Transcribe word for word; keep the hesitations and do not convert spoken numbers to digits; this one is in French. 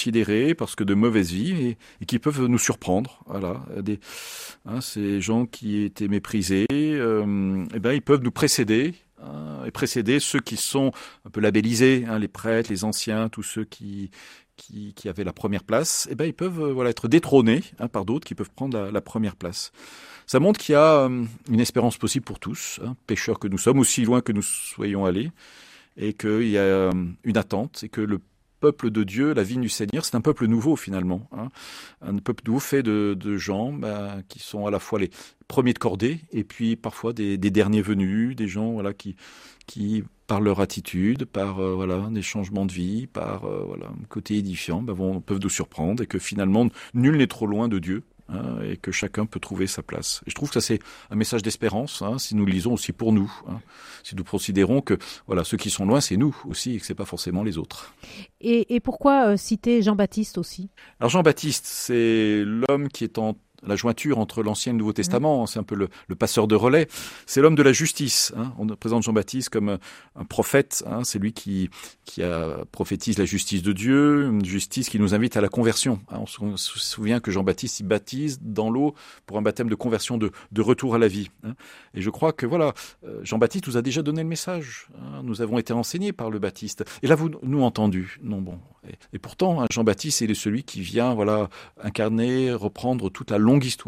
considérés parce que de mauvaise vie et, et qui peuvent nous surprendre. Voilà, des, hein, ces gens qui étaient méprisés, euh, eh ben ils peuvent nous précéder. Hein, et précéder ceux qui sont un peu labellisés, hein, les prêtres, les anciens, tous ceux qui qui, qui avaient la première place, eh ben ils peuvent euh, voilà être détrônés hein, par d'autres qui peuvent prendre la, la première place. Ça montre qu'il y a euh, une espérance possible pour tous, hein, pécheurs que nous sommes, aussi loin que nous soyons allés, et qu'il y a euh, une attente, et que le peuple de Dieu, la vigne du Seigneur, c'est un peuple nouveau finalement, hein, un peuple nouveau fait de, de gens bah, qui sont à la fois les premiers de cordée et puis parfois des, des derniers venus, des gens voilà qui qui par leur attitude, par euh, voilà des changements de vie, par euh, voilà un côté édifiant, bah, vont, peuvent nous surprendre et que finalement nul n'est trop loin de Dieu. Hein, et que chacun peut trouver sa place. Et je trouve que ça c'est un message d'espérance, hein, si nous le lisons aussi pour nous, hein, si nous considérons que voilà ceux qui sont loin c'est nous aussi et que c'est pas forcément les autres. Et, et pourquoi euh, citer Jean-Baptiste aussi ? Alors Jean-Baptiste, c'est l'homme qui est en la jointure entre l'Ancien et le Nouveau Testament, mmh. c'est un peu le, le passeur de relais, c'est l'homme de la justice. Hein. On présente Jean-Baptiste comme un, un prophète, hein. C'est lui qui, qui a, prophétise la justice de Dieu, une justice qui nous invite à la conversion. Hein. On, se, on se souvient que Jean-Baptiste il baptise dans l'eau pour un baptême de conversion, de, de retour à la vie. Hein. Et je crois que voilà, Jean-Baptiste nous a déjà donné le message. Hein. Nous avons été enseignés par le Baptiste. Et là, vous nous entendu. Non, bon. Et, et pourtant, hein, Jean-Baptiste, il est celui qui vient voilà incarner, reprendre toute la longue histoire